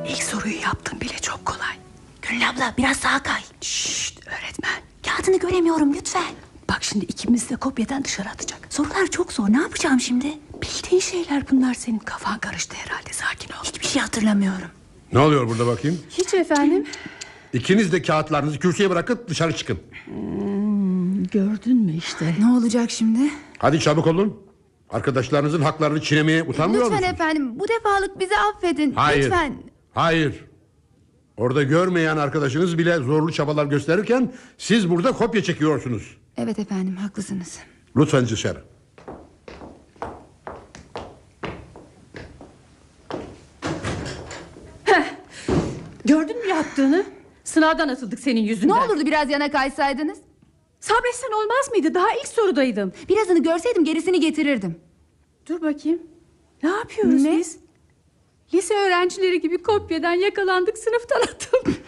İlk soruyu yaptım bile, çok kolay. Gönül abla biraz sağa kay. Şşt öğretmen. Kağıdını göremiyorum lütfen. Bak şimdi ikimiz de kopyadan dışarı atacak. Sorular çok zor, ne yapacağım şimdi? Bildiğin şeyler bunlar, senin kafan karıştı herhalde, sakin ol. Hiçbir şey hatırlamıyorum. Ne oluyor burada bakayım? Hiç efendim. İkiniz de kağıtlarınızı kürsüye bırakıp dışarı çıkın. Gördün mü işte. Ne olacak şimdi? Hadi çabuk olun. Arkadaşlarınızın haklarını çiğnemeye utanmıyor Lütfen musunuz? efendim, bu defalık bizi affedin. Hayır. Lütfen. Hayır. Orada görmeyen arkadaşınız bile zorlu çabalar gösterirken siz burada kopya çekiyorsunuz. Evet efendim, haklısınız. Lütfen dışarı. Gördün mü yaptığını? Sınavdan atıldık senin yüzünden. Ne olurdu biraz yana kaysaydınız? Sabretsen olmaz mıydı? Daha ilk sorudaydım. Birazını görseydim gerisini getirirdim. Dur bakayım. Ne yapıyoruz Ne? biz? Lise öğrencileri gibi kopyadan yakalandık, sınıftan atıldık.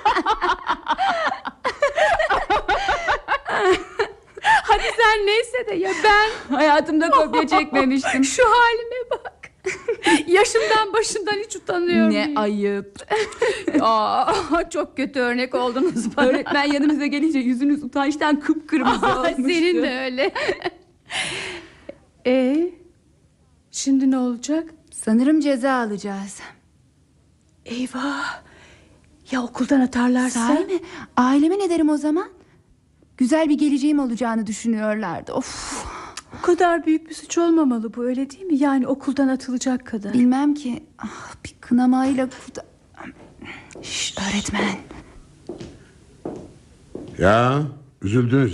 Hadi sen neyse de ya ben. Hayatımda kopya çekmemiştim. Şu halime bak. Yaşımdan başımdan hiç utanıyorum. Ne ayıp. Aa, çok kötü örnek oldunuz bana. Öğretmen yanımıza gelince yüzünüz utançtan kıpkırmızı olmuştu. Senin de öyle. Şimdi ne olacak? Sanırım ceza alacağız. Eyvah. Ya okuldan atarlarsa? Sahi mi? Aileme ne derim o zaman? Güzel bir geleceğim olacağını düşünüyorlardı. Of. O kadar büyük bir suç olmamalı bu, öyle değil mi? Yani okuldan atılacak kadar. Bilmem ki. Ah, bir kınamayla Şşt, öğretmen. Ya üzüldünüz